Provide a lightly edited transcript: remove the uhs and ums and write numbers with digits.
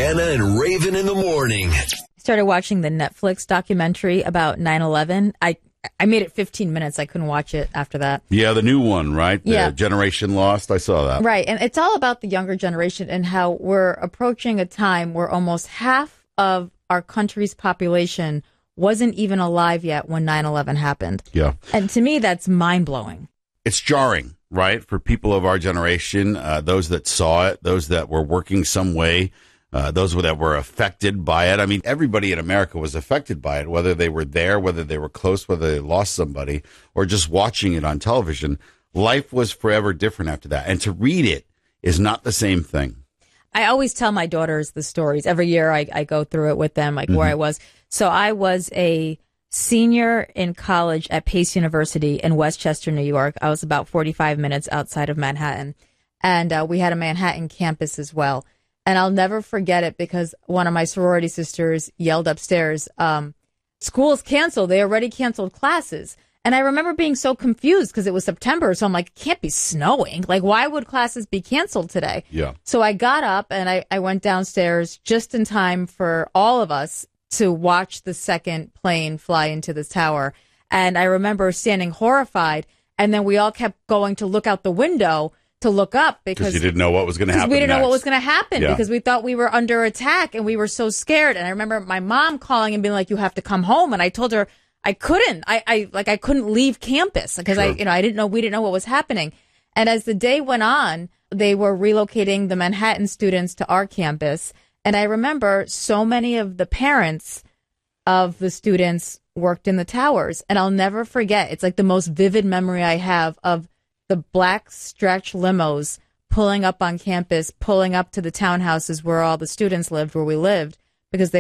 Hannah and Raven in the morning. Started watching the Netflix documentary about 9/11. I made it 15 minutes. I couldn't watch it after that. Yeah, the new one, right? Yeah. The Generation Lost. I saw that. Right. And it's all about the younger generation and how we're approaching a time where almost half of our country's population wasn't even alive yet when 9/11 happened. Yeah. And to me, that's mind-blowing. It's jarring, right? For people of our generation, those that saw it, those that were working some way, those that were affected by it. I mean, everybody in America was affected by it, whether they were there, whether they were close, whether they lost somebody, or just watching it on television. Life was forever different after that. And to read it is not the same thing. I always tell my daughters the stories. Every year I go through it with them, like where I was. So I was a senior in college at Pace University in Westchester, New York. I was about 45 minutes outside of Manhattan. And we had a Manhattan campus as well. And I'll never forget it because one of my sorority sisters yelled upstairs, school's canceled. They already canceled classes. And I remember being so confused because it was September. So I'm like, it can't be snowing. Like, why would classes be canceled today? Yeah. So I got up and I went downstairs just in time for all of us to watch the second plane fly into the tower. And I remember standing horrified. And then we all kept going to look out the window to look up because you didn't know what was going to happen. We didn't know what was next. going to happen because we thought we were under attack and we were so scared. And I remember my mom calling and being like, you have to come home. And I told her I couldn't. I couldn't leave campus because I didn't know, we didn't know what was happening. And as the day went on, they were relocating the Manhattan students to our campus. And I remember so many of the parents of the students worked in the towers. And I'll never forget. It's like the most vivid memory I have of the black stretch limos pulling up on campus, pulling up to the townhouses where all the students lived, where we lived, because they